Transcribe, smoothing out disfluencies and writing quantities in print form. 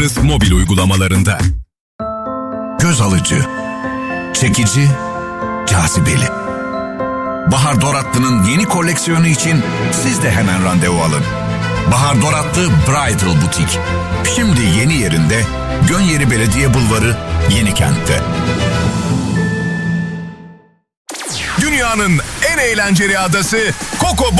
Kıbrıs mobil uygulamalarında. Göz alıcı, çekici, cazibeli. Bahar Doratlı'nın yeni koleksiyonu için siz de hemen randevu alın. Bahar Doratlı Bridal Butik. Şimdi yeni yerinde, Gönyeri Belediye Bulvarı, Yenikent'te. Dünyanın en eğlenceli adası Coco